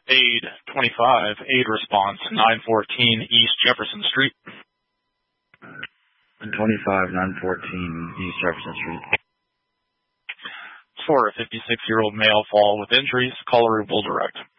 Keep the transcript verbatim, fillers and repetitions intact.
Aid twenty-five, aid response, nine fourteen East Jefferson Street. twenty-five, nine fourteen East Jefferson Street. For a fifty-six-year-old male fall with injuries, call Rubel Direct.